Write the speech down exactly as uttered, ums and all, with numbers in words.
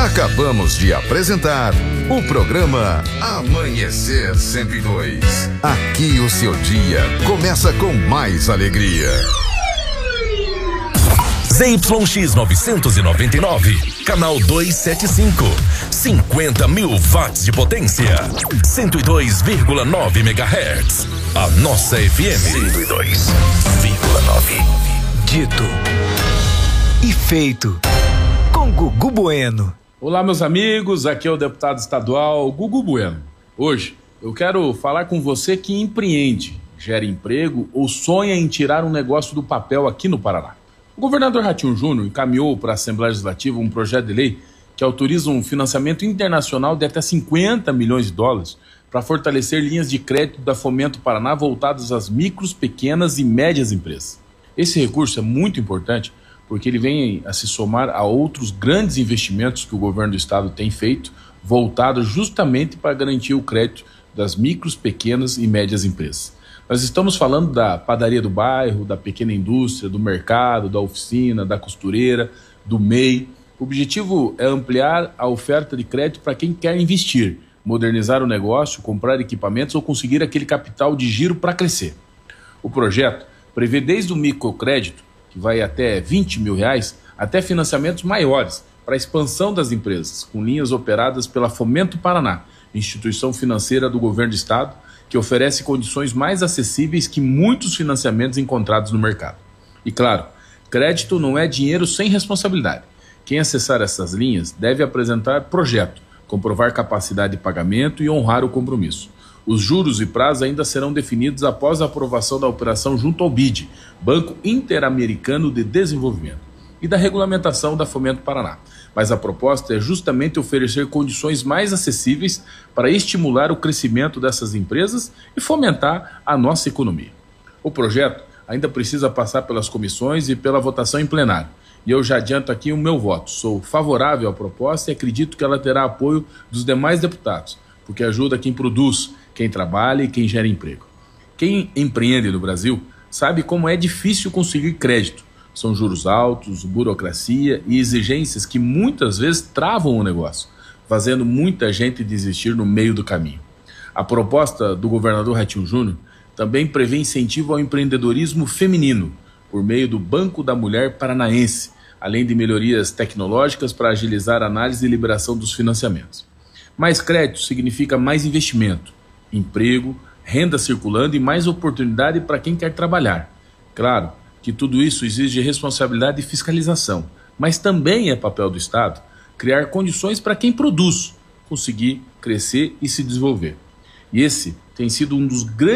Acabamos de apresentar o programa Amanhecer cento e dois. Aqui o seu dia começa com mais alegria. Z Y X novecentos e noventa e nove, canal duzentos e setenta e cinco, cinquenta mil watts de potência, cento e dois vírgula nove megahertz. A nossa F M cento e dois vírgula nove. Dito e feito com Gugu Bueno. Olá, meus amigos, aqui é o deputado estadual Gugu Bueno. Hoje eu quero falar com você que empreende, gera emprego ou sonha em tirar um negócio do papel aqui no Paraná. O governador Ratinho Júnior encaminhou para a Assembleia Legislativa um projeto de lei que autoriza um financiamento internacional de até cinquenta milhões de dólares para fortalecer linhas de crédito da Fomento Paraná voltadas às micros, pequenas e médias empresas. Esse recurso é muito importante porque ele vem a se somar a outros grandes investimentos que o governo do estado tem feito, voltados justamente para garantir o crédito das micros, pequenas e médias empresas. Nós estamos falando da padaria do bairro, da pequena indústria, do mercado, da oficina, da costureira, do M E I. O objetivo é ampliar a oferta de crédito para quem quer investir, modernizar o negócio, comprar equipamentos ou conseguir aquele capital de giro para crescer. O projeto prevê desde o microcrédito, que vai até vinte mil reais, até financiamentos maiores para a expansão das empresas, com linhas operadas pela Fomento Paraná, instituição financeira do governo do estado, que oferece condições mais acessíveis que muitos financiamentos encontrados no mercado. E claro, crédito não é dinheiro sem responsabilidade. Quem acessar essas linhas deve apresentar projeto, comprovar capacidade de pagamento e honrar o compromisso. Os juros e prazos ainda serão definidos após a aprovação da operação junto ao B I D, Banco Interamericano de Desenvolvimento, e da regulamentação da Fomento Paraná. Mas a proposta é justamente oferecer condições mais acessíveis para estimular o crescimento dessas empresas e fomentar a nossa economia. O projeto ainda precisa passar pelas comissões e pela votação em plenário. E eu já adianto aqui o meu voto. Sou favorável à proposta e acredito que ela terá apoio dos demais deputados, porque ajuda quem produz, quem trabalha e quem gera emprego. Quem empreende no Brasil sabe como é difícil conseguir crédito. São juros altos, burocracia e exigências que muitas vezes travam o negócio, fazendo muita gente desistir no meio do caminho. A proposta do governador Ratinho Júnior também prevê incentivo ao empreendedorismo feminino, por meio do Banco da Mulher Paranaense, além de melhorias tecnológicas para agilizar a análise e liberação dos financiamentos. Mais crédito significa mais investimento, emprego, renda circulando e mais oportunidade para quem quer trabalhar. Claro que tudo isso exige responsabilidade e fiscalização, mas também é papel do Estado criar condições para quem produz conseguir crescer e se desenvolver. E esse tem sido um dos grandes